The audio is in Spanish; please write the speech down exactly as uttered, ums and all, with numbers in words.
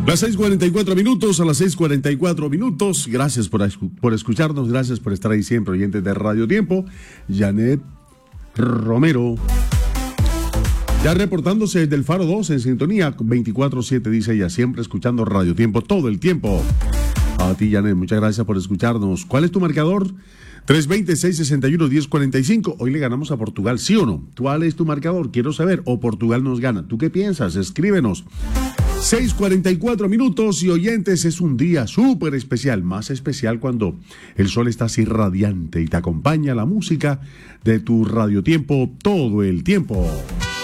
Las seis cuarenta y cuatro minutos, a las seis cuarenta y cuatro minutos. Gracias por, por escucharnos, gracias por estar ahí siempre, oyentes de Radio Tiempo. Janet Romero, ya reportándose desde el Faro dos en sintonía veinticuatro siete, dice ella, siempre escuchando Radio Tiempo todo el tiempo. A ti, Janet, muchas gracias por escucharnos. ¿Cuál es tu marcador? tres dos cero, seis seis uno, uno cero cuatro cinco. Hoy le ganamos a Portugal, ¿sí o no? ¿Cuál es tu marcador? Quiero saber. ¿O Portugal nos gana? ¿Tú qué piensas? Escríbenos. seis cuarenta y cuatro minutos y oyentes, es un día súper especial, más especial cuando el sol está así radiante y te acompaña la música de tu radiotiempo todo el tiempo.